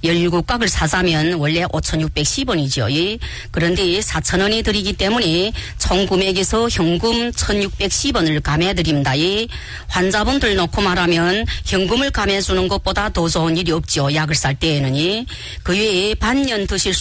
17각을 사자면 원래 5,610원이죠. 그런데 4,000원이 들이기 때문에 총 금액에서 현금 1,610원을 감해드립니다. 환자분들 놓고 말하면 현금을 감해주는 것보다 더 좋은 일이 없죠. 약을 살 때에는. 그 외에 반년 드실 수